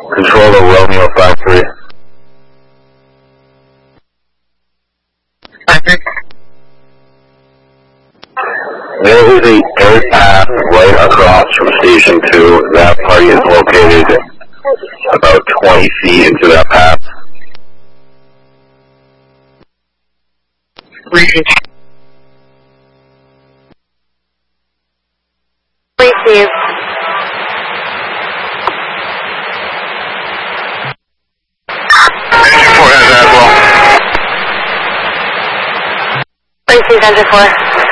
Control to Romeo 53. There is a dirt path right across from Station 2. That party is located about 20 feet into that path. Receive. Engine 4 has that as well. Receive engine 4.